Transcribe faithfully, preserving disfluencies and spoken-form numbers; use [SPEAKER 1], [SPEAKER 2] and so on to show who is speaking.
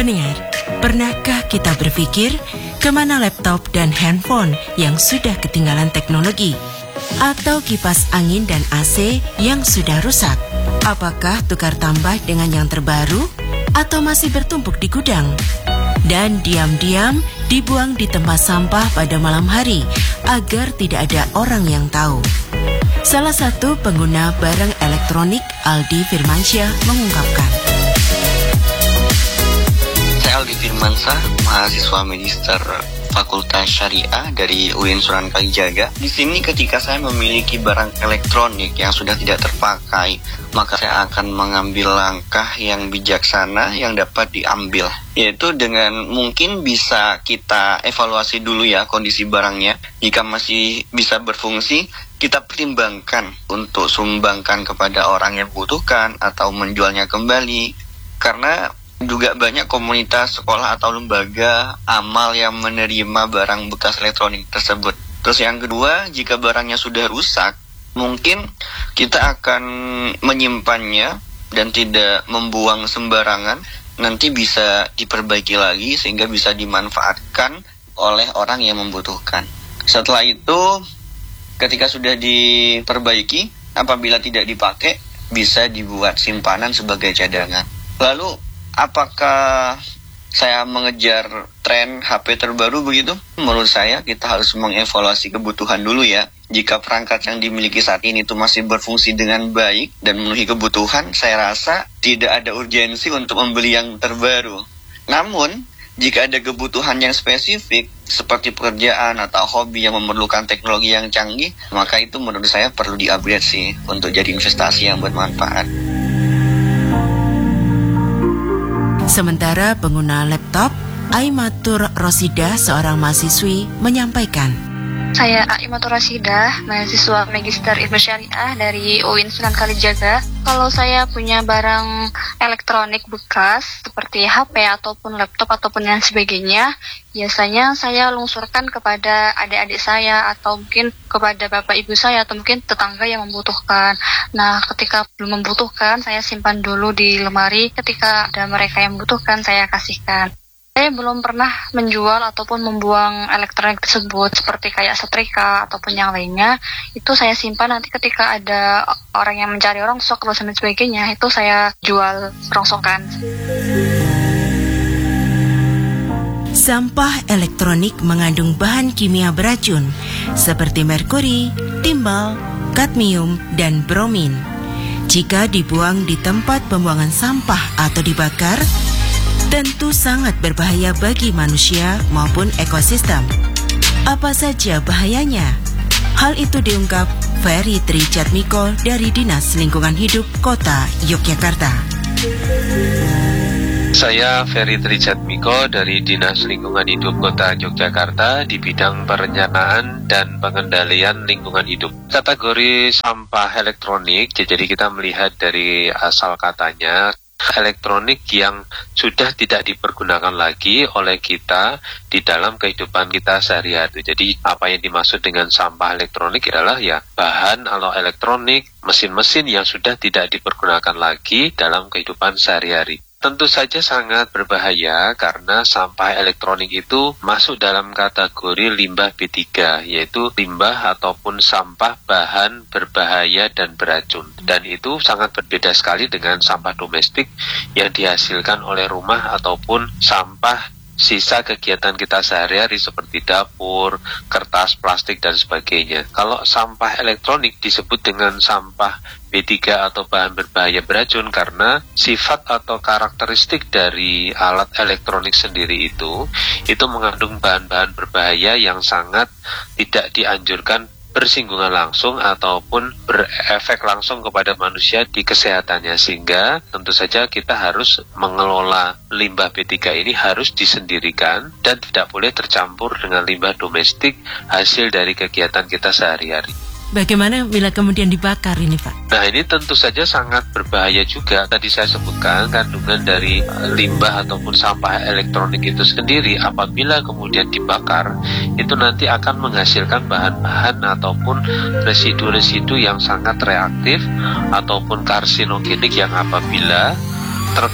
[SPEAKER 1] Pendengar, pernahkah kita berpikir kemana laptop dan handphone yang sudah ketinggalan teknologi? Atau kipas angin dan A C yang sudah rusak? Apakah tukar tambah dengan yang terbaru? Atau masih bertumpuk di gudang? Dan diam-diam dibuang di tempat sampah pada malam hari agar tidak ada orang yang tahu. Salah satu pengguna barang elektronik, Aldi Firmansyah, mengungkapkan.
[SPEAKER 2] Saya Aldi Firmansyah, mahasiswa magister Fakultas Syariah dari U I N Sunan Kalijaga. Di sini ketika saya memiliki barang elektronik yang sudah tidak terpakai, maka saya akan mengambil langkah yang bijaksana yang dapat diambil, yaitu dengan mungkin bisa kita evaluasi dulu ya kondisi barangnya. Jika masih bisa berfungsi, kita pertimbangkan untuk sumbangkan kepada orang yang membutuhkan atau menjualnya kembali. Karena juga banyak komunitas, sekolah atau lembaga amal yang menerima barang bekas elektronik tersebut. Terus yang kedua, jika barangnya sudah rusak, mungkin kita akan menyimpannya dan tidak membuang sembarangan. Nanti bisa diperbaiki lagi sehingga bisa dimanfaatkan oleh orang yang membutuhkan. Setelah itu, ketika sudah diperbaiki, apabila tidak dipakai, bisa dibuat simpanan sebagai cadangan. Lalu, apakah saya mengejar tren H P terbaru begitu? Menurut saya kita harus mengevaluasi kebutuhan dulu ya. Jika perangkat yang dimiliki saat ini itu masih berfungsi dengan baik dan memenuhi kebutuhan, saya rasa tidak ada urgensi untuk membeli yang terbaru. Namun, jika ada kebutuhan yang spesifik seperti pekerjaan atau hobi yang memerlukan teknologi yang canggih, maka itu menurut saya perlu di-upgrade sih untuk jadi investasi yang bermanfaat.
[SPEAKER 1] Sementara pengguna laptop, Aimatur Rosidah, seorang mahasiswi, menyampaikan.
[SPEAKER 3] Saya Aimatur Rosidah, mahasiswa Magister Ilmu Syariah dari U I N Sunan Kalijaga. Kalau saya punya barang elektronik bekas seperti H P ataupun laptop ataupun yang sebagainya, biasanya saya lungsurkan kepada adik-adik saya atau mungkin kepada bapak ibu saya atau mungkin tetangga yang membutuhkan. Nah, ketika belum membutuhkan, saya simpan dulu di lemari. Ketika ada mereka yang membutuhkan, saya kasihkan. Saya belum pernah menjual ataupun membuang elektronik tersebut seperti kayak setrika ataupun yang lainnya. Itu saya simpan, nanti ketika ada orang yang mencari rongsok dan sebagainya, itu saya jual rongsokan.
[SPEAKER 1] Sampah elektronik mengandung bahan kimia beracun seperti merkuri, timbal, kadmium, dan bromin. Jika dibuang di tempat pembuangan sampah atau dibakar, tentu sangat berbahaya bagi manusia maupun ekosistem. Apa saja bahayanya? Hal itu diungkap Ferry Trijatmiko dari Dinas Lingkungan Hidup Kota Yogyakarta.
[SPEAKER 4] Saya Ferry Trijatmiko dari Dinas Lingkungan Hidup Kota Yogyakarta di bidang perencanaan dan pengendalian lingkungan hidup. Kategori sampah elektronik, jadi kita melihat dari asal katanya, elektronik yang sudah tidak dipergunakan lagi oleh kita di dalam kehidupan kita sehari-hari. Jadi apa yang dimaksud dengan sampah elektronik adalah ya bahan atau elektronik, mesin-mesin yang sudah tidak dipergunakan lagi dalam kehidupan sehari-hari. Tentu saja sangat berbahaya karena sampah elektronik itu masuk dalam kategori limbah B tiga, yaitu limbah ataupun sampah bahan berbahaya dan beracun. Dan itu sangat berbeda sekali dengan sampah domestik yang dihasilkan oleh rumah ataupun sampah sisa kegiatan kita sehari-hari seperti dapur, kertas, plastik, dan sebagainya. Kalau sampah elektronik disebut dengan sampah B tiga atau bahan berbahaya beracun karena sifat atau karakteristik dari alat elektronik sendiri itu, itu mengandung bahan-bahan berbahaya yang sangat tidak dianjurkan bersinggungan langsung ataupun berefek langsung kepada manusia di kesehatannya, sehingga tentu saja kita harus mengelola limbah B tiga ini harus disendirikan dan tidak boleh tercampur dengan limbah domestik hasil dari kegiatan kita sehari-hari.
[SPEAKER 1] Bagaimana bila kemudian dibakar ini, Pak?
[SPEAKER 4] Nah, ini tentu saja sangat berbahaya juga. Tadi saya sebutkan kandungan dari limbah ataupun sampah elektronik itu sendiri apabila kemudian dibakar, itu nanti akan menghasilkan bahan-bahan ataupun residu-residu yang sangat reaktif ataupun karsinogenik yang apabila